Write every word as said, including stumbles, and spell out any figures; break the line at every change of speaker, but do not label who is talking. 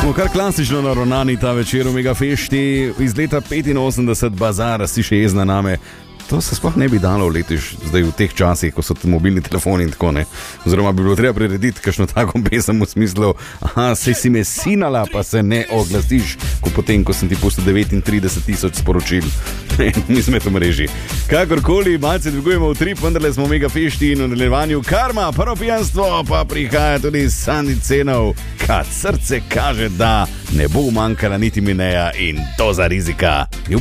Smo kar klasično naravnani ta večer v Megafešti, iz leta petinosemdeset, Bazar, si še jezna name. To se sploh ne bi dalo letiš zdaj v teh časih, ko so mobilni telefoni in tako ne. Oziroma bi bilo treba prirediti kakšno tako pesem v smislu, aha, sej si me sinala, pa se ne oglasiš, ko potem, ko sem ti pustil devetintrideset tisoč sporočil. Mi smo v mreži. Kakorkoli, malce dvigujemo v trip, vendarle smo v Megafešti in v nadaljevanju Karma, prvo pijanstvo, pa prihaja tudi Sandi Cenov, kad srce kaže, da ne bo manjkala niti Mineja in doza rizika.